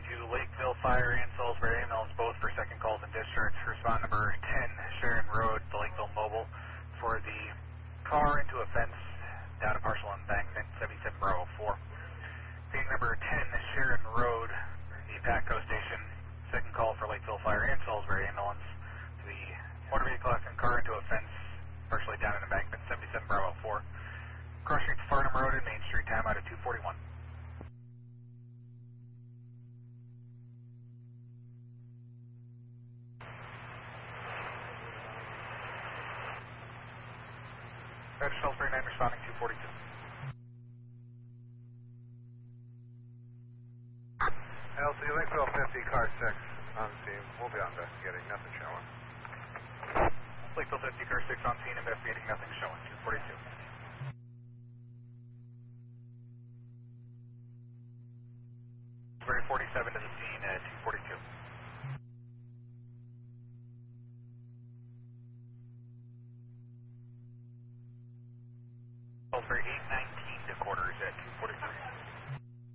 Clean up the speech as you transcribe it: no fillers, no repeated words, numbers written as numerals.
242, Lakeville Fire and Salisbury ambulance, both for second calls and discharge. Respond number 10, Sharon Road, the Lakeville Mobile, for the car into a fence down a partial embankment, 77 Bravo 4. Being number 10, Sharon Road, the Patco station, second call for Lakeville Fire and Salisbury ambulance, the motor vehicle accident car into a fence, partially down an embankment, 77 Bravo 4. Cross Street to Farnham Road and Main Street, time out of 241. Roger, Salisbury 9 responding 242. LC Lakeville 50, car 6 on scene. We'll be investigating, nothing showing. Lakeville 50, car 6 on scene, investigating, nothing showing, 242. Salisbury 47 to the scene at 242. Salisbury 819 to quarters at 242.